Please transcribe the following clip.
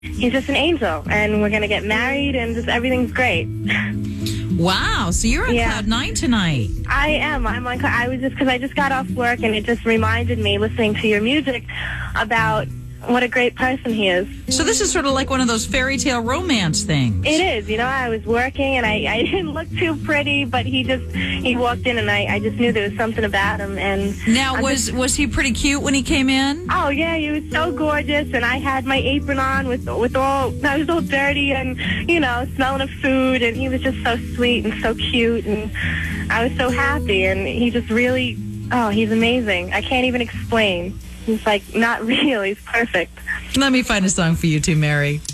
he's just an angel, and we're going to get married, and just everything's great. Wow, so you're on Cloud 9 tonight. I am. I was just, because I just got off work, and it just reminded me, listening to your music, about what a great person he is. So this is sort of like one of those fairy tale romance things. It is. You know, I was working, and I didn't look too pretty, but he walked in, and I just knew there was something about him. And now, was he pretty cute when he came in? Oh, yeah, he was so gorgeous, and I had my apron on I was all dirty and, smelling of food, and he was just so sweet and so cute, and I was so happy, and he just really, he's amazing. I can't even explain. He's like, not real, he's perfect. Let me find a song for you too, Mary.